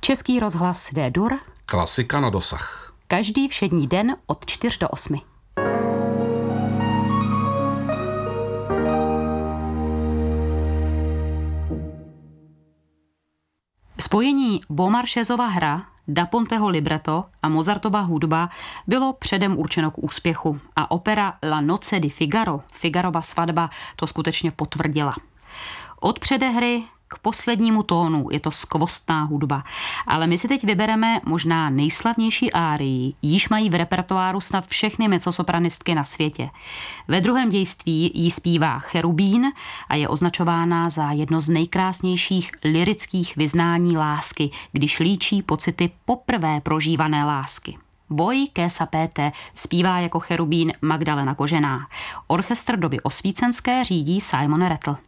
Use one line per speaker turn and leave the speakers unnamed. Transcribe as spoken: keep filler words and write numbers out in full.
Český rozhlas D-dur.
Klasika na dosah.
Každý všední den od čtyř do osmi. Spojení Beaumarchésova hra, Da Ponteho libretto a Mozartova hudba bylo předem určeno k úspěchu a opera La Noce di Figaro, Figarova svatba, to skutečně potvrdila. Od předehry k poslednímu tónu je to skvostná hudba, ale my si teď vybereme možná nejslavnější árii, již mají v repertoáru snad všechny mezzosopranistky na světě. Ve druhém dějství jí zpívá Cherubín a je označována za jedno z nejkrásnějších lyrických vyznání lásky, když líčí pocity poprvé prožívané lásky. Voi che sapete zpívá jako Cherubín Magdalena Kožená. Orchestr doby osvícenské řídí Simon Rattle.